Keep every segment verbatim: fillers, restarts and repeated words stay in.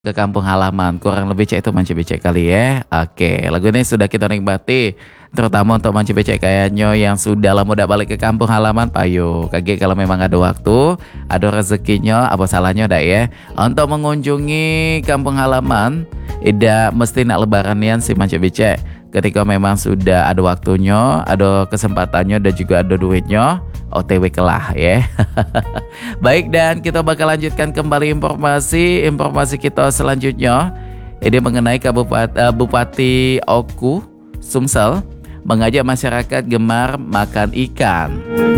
Ke kampung halaman, kurang lebih cek itu Manci Becek kali ya. Oke, lagu ini sudah kita nikmati, terutama untuk Manci Becek kayaknya yang sudah lama udah balik ke kampung halaman, payo. Kage kalau memang ada waktu, ada rezekinya, apa salahnya dah ya. Untuk mengunjungi kampung halaman, tidak mesti nak lebaranian si Manci Becek. Ketika memang sudah ada waktunya, ada kesempatannya dan juga ada duitnya, O T W kelah ya. Baik, dan kita bakal lanjutkan kembali informasi informasi kita selanjutnya. Ini mengenai Kabupaten uh, Bupati Oku Sumsel mengajak masyarakat gemar makan ikan.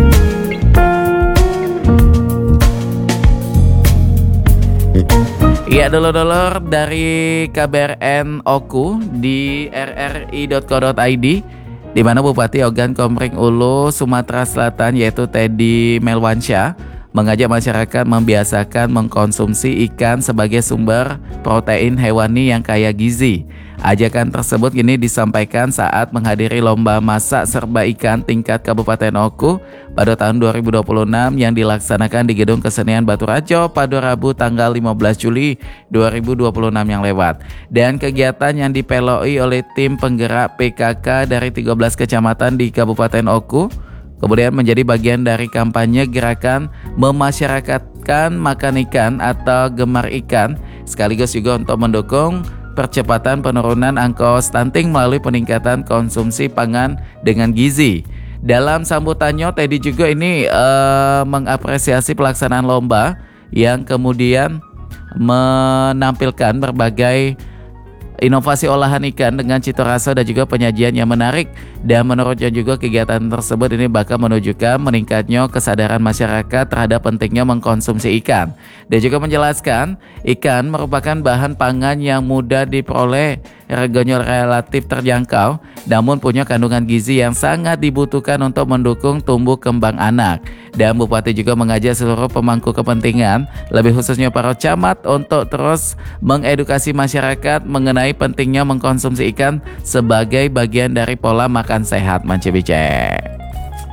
Iya, dulur-dulur dari K B R N Oku di r r i dot co dot i d, di mana Bupati Ogan Komering Ulu, Sumatera Selatan yaitu Teddy Melwansyah mengajak masyarakat membiasakan mengkonsumsi ikan sebagai sumber protein hewani yang kaya gizi. Ajakan tersebut kini disampaikan saat menghadiri lomba masak serba ikan tingkat Kabupaten Oku pada tahun dua ribu dua puluh enam yang dilaksanakan di Gedung Kesenian Baturejo pada Rabu tanggal lima belas Juli dua ribu dua puluh enam yang lewat. Dan kegiatan yang dipeloi oleh tim penggerak P K K dari tiga belas kecamatan di Kabupaten Oku kemudian menjadi bagian dari kampanye gerakan memasyarakatkan makan ikan atau gemar ikan, sekaligus juga untuk mendukung percepatan penurunan angka stunting melalui peningkatan konsumsi pangan dengan gizi. Dalam sambutannya, Teddy juga ini uh, mengapresiasi pelaksanaan lomba yang kemudian menampilkan berbagai inovasi olahan ikan dengan cita rasa dan juga penyajian yang menarik, dan menurutnya juga kegiatan tersebut ini bakal menunjukkan meningkatnya kesadaran masyarakat terhadap pentingnya mengkonsumsi ikan. Dia juga menjelaskan ikan merupakan bahan pangan yang mudah diperoleh, harganya relatif terjangkau, namun punya kandungan gizi yang sangat dibutuhkan untuk mendukung tumbuh kembang anak. Dan Bupati juga mengajak seluruh pemangku kepentingan, lebih khususnya para camat, untuk terus mengedukasi masyarakat mengenai pentingnya mengkonsumsi ikan sebagai bagian dari pola makan sehat Manci Becek.